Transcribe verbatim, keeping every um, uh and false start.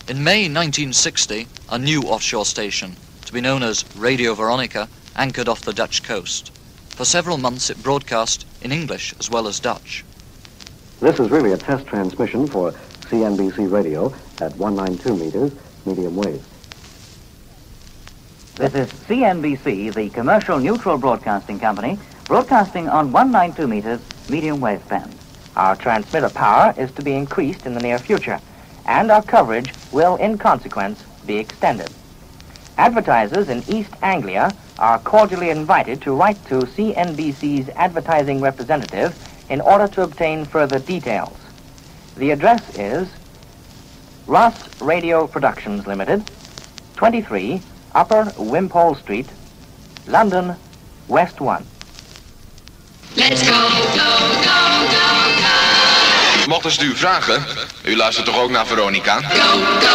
In May nineteen sixty, a new offshore station, to be known as Radio Veronica, anchored off the Dutch coast. For several months it broadcast in English as well as Dutch. This is really a test transmission for C N B C radio at one ninety-two meters, medium wave. This is C N B C, the commercial neutral broadcasting company, broadcasting on one ninety-two meters, medium wave band. Our transmitter power is to be increased in the near future, and our coverage will, in consequence, be extended. Advertisers in East Anglia are cordially invited to write to C N B C's advertising representative in order to obtain further details. The address is Ross Radio Productions Limited, twenty-three Upper Wimpole Street, London, West one. Let's go, go, go, go, go. Mochten ze het u vragen, u luistert toch ook naar Veronica? Go, go.